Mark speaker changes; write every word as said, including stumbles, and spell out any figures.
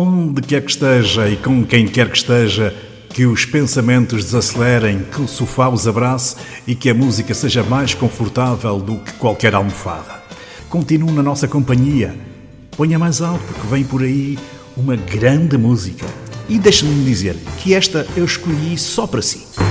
Speaker 1: Onde quer que esteja e com quem quer que esteja, que os pensamentos desacelerem, que o sofá os abrace e que a música seja mais confortável do que qualquer almofada. Continue na nossa companhia. Ponha mais alto, que vem por aí uma grande música. E deixe-me dizer que esta eu escolhi só para si.